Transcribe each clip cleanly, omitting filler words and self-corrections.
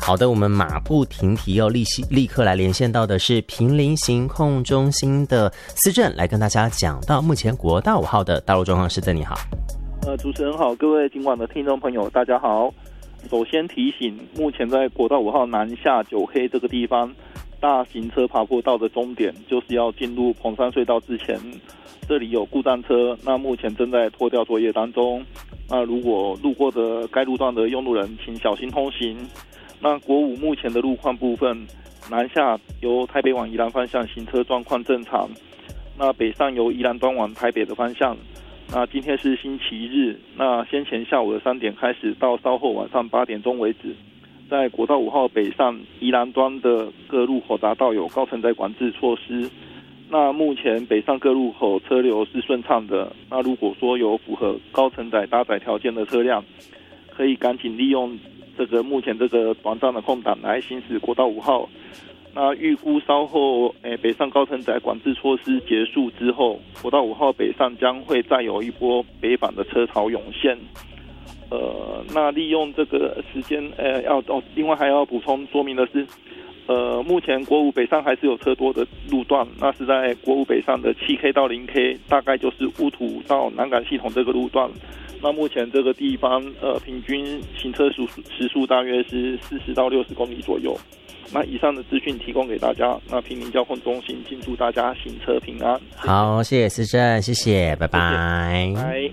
好的，我们马不停蹄要立刻来连线到的是坪林行控中心的思政，来跟大家讲到目前国道5号的道路状况。思政你好。 主持人好，各位今晚的听众朋友大家好。首先提醒，目前在国道5号南下九黑这个地方，大型车爬坡道的终点就是要进入彭山隧道之前，这里有故障车，那目前正在拖吊作业当中。那如果路过的该路段的用路人，请小心通行。那国5目前的路况部分，南下由台北往宜兰方向行车状况正常，那北上由宜兰端往台北的方向。那今天是星期日，那先前下午的3点开始到稍后晚上8点钟为止，在国道5号北上宜兰端的各路口匝道有高承载管制措施。那目前北上各路口车流是顺畅的，那如果说有符合高承载搭载条件的车辆，可以赶紧利用目前这个短暂的空档来行驶国道5号。那预估稍后北上高承载管制措施结束之后，国道5号北上将会再有一波北返的车潮涌现。那利用这个时间，另外还要补充说明的是，目前国5北上还是有车多的路段，那是在国5北上的7K 到0K， 大概就是乌土到南港系统这个路段。那目前这个地方平均行车时速大约是40到60公里左右。那以上的资讯提供给大家，那坪林交通中心敬祝大家行车平安。 好，谢谢思政，谢谢，拜拜。 拜拜。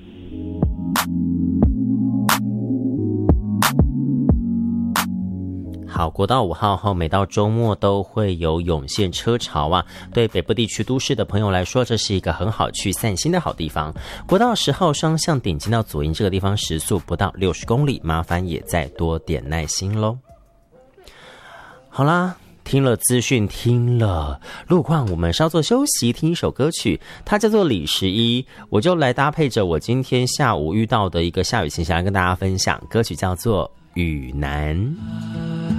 好，国道5号后每到周末都会有涌现车潮啊，对北部地区都市的朋友来说，这是一个很好去散心的好地方。国道10号双向顶进到左营这个地方时速不到60公里，麻烦也再多点耐心咯。好啦，听了资讯，听了路况，我们稍作休息，听一首歌曲，它叫做李11，我就来搭配着我今天下午遇到的一个下雨情形来跟大家分享，歌曲叫做雨男。